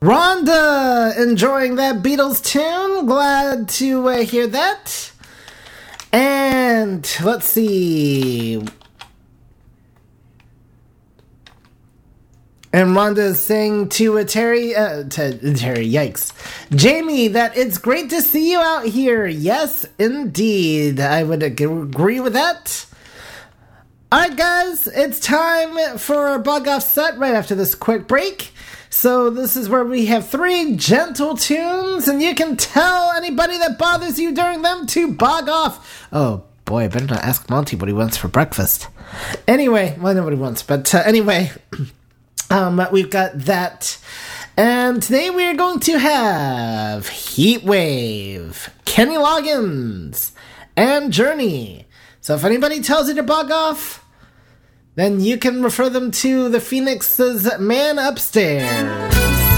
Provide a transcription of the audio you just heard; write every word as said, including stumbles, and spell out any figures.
Rhonda, enjoying that Beatles tune. Glad to uh, hear that. And let's see. And Rhonda is saying to uh, Terry, uh, to Terry, yikes. Jamie, that it's great to see you out here. Yes, indeed. I would agree with that. Alright, guys, it's time for our bug off set right after this quick break. So this is where we have three gentle tunes, and you can tell anybody that bothers you during them to bog off. Oh boy, I better not ask Monty what he wants for breakfast. Anyway, well, I know what he wants, but uh, anyway, um, we've got that. And today we are going to have Heatwave, Kenny Loggins, and Journey. So if anybody tells you to bug off, then you can refer them to the Phoenix's Man Upstairs.